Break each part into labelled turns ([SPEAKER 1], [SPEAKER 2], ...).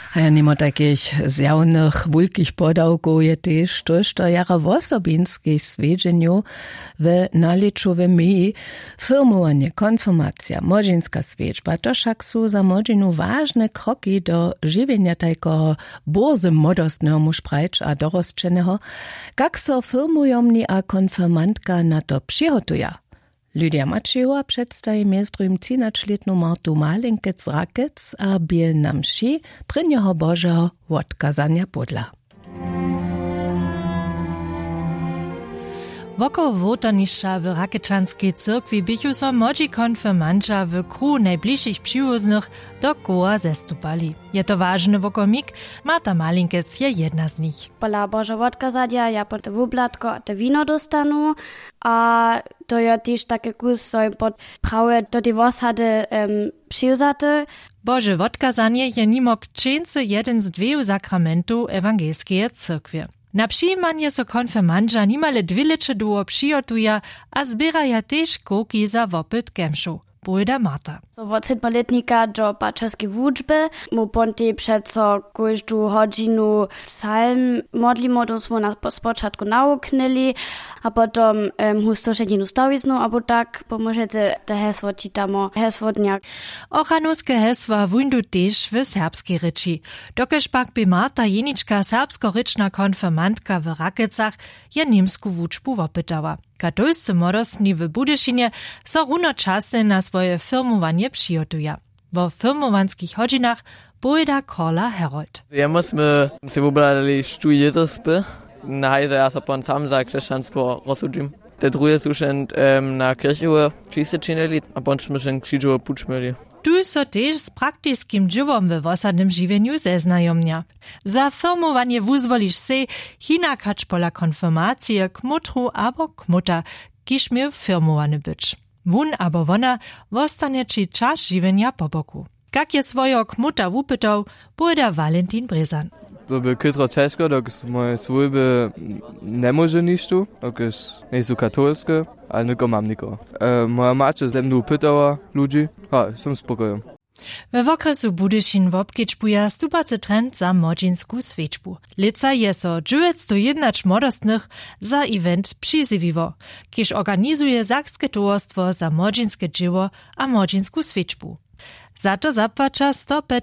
[SPEAKER 1] A ja nimo takich zjawnych wielkich podałków je też to, że jara w osobinskich swiedźeniu w naliczowym mii firmowanie, konfirmacja, młodzieńska swiedźba, to však są za młodzinu ważne kroki do żywienia takiego bardzo młodostnego szprajcz a dorosczenego, jak so firmujomni a konfirmantka na to przygotuje. Lydia Maciejowa przedstawi między 13-letną Martu Malinkec-Rakec a biel na mši prynjeho Božeho odkazania podla.
[SPEAKER 2] Woko wotanisza w Rakečanskiej cyrkwi bychu so młodzi konfirmanča w kruhu najbliższych przyłóżnych do koła zestupali. Je to ważny wokomik, Marta Malinkec je jedna z nich.
[SPEAKER 3] Pola Božeho odkazania ja pod wublatko a te wino dostanu, a to je też takie kus, so im pod prawe do tej wosady przyjuzate.
[SPEAKER 2] Boże odkazanie je nimok często jeden z dwóch sakramentów ewangelskiej cyrkwi. Na przyjmanie so konfirmandża nimale 2 lecze długo przygotuje, a zbieraja też kołki za wopyt kemszu. Pojda Marta.
[SPEAKER 3] So od 7-letnika do paczerskiej wuczby, mu ponty przeco każdą godzinu psalm modlimo, to smo na spoczatku nauknęli, a potem hustoszedinu stawiznu, albo tak, pomożecie te hesło czytamo, hesło dnia.
[SPEAKER 2] Ochanowskie hesła wundu też w serbskiej ryczy. Dokeż pak by Marta jeniczka serbsko-ryczna konfirmantka w Rakecach je niemsku wuczbu wopytała. Katolscy młodostni w Budyszynie so runoczasne na swoje firmowanie przygotuje. W firmowanskich godzinach pojda Kola Herold.
[SPEAKER 4] Jemu jsme si vybrali štu Jezuspy. Nahajde ja so pon sam za křesťanstvo rozsudžím. Te druhé sú na kirchove čiste činili a pon sme šen křižove pučmeli.
[SPEAKER 2] Tu so też z praktycznym dżywom w osadnym żywieniu zeznajomnia. Za firmowanie wuzwolisz se hinakać pola konfirmacje k mutru abo k muta, kiż miał firmowany być. Wun abo wona wostanie ci czas żywienia po boku. Jak je swojo k muta wupytał, pojda Valentin Brezan.
[SPEAKER 5] To by kytro ciężko, dokąd moje służby nie może nisztu, dokąd nie są katolskie, ale niko mam niko. Moja matka ze mną pytała ludzi, są spokojni.
[SPEAKER 2] W okresu Budyszin w obkiczbuja stupacy trend za młodzieńsku swieczbu. Lica je so 901 młodostnych za event przyzywiwo, kież organizuje Sakskie towarstwo za młodzieńskie dzieło a młodzieńsku swieczbu. Za to zapłaca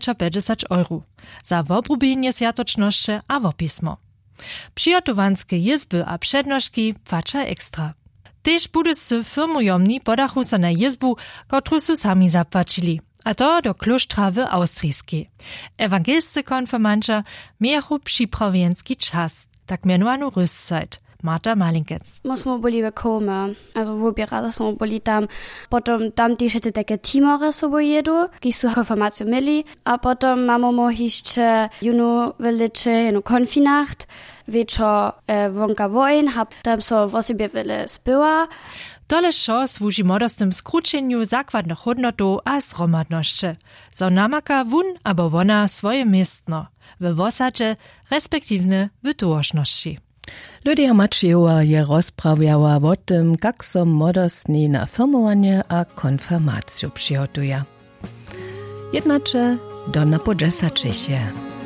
[SPEAKER 2] 150 €. Za wobrubienie światoczności a wopismo. Przygotowanskie jezby a przednożki płacza ekstra. Też budyscy firmujomni podachu so na jezbu, którą su sami zapłacili, a to do klosztra w Austrijskiej. Ewangelscy konfirmanča miachu przyprawienski czas, tak mianowanu Rüstzeit. Marta Malinkec.
[SPEAKER 3] Musimy byli w Kome, also wybierali smo byli tam, potem tam też takie teamory sobie jedu, ki su konfirmację mieli, a potem mamy jeszcze juno wyliczy, juno konfinacht, wieczor wonka wojen, tam so w sobie wiele spyła.
[SPEAKER 2] Tole šo służy młodostnym skróceniu zakładnych hodnotów a zromadności. So namaka wun abo wona swoje miestno, w wosadzie, respektywnie w tułożności.
[SPEAKER 1] Lydia Maciejowa je rozprawiała o tym, jak so młodostni na firmowanie a konfirmację przygotuje. Jednacze do na podżesaczysie.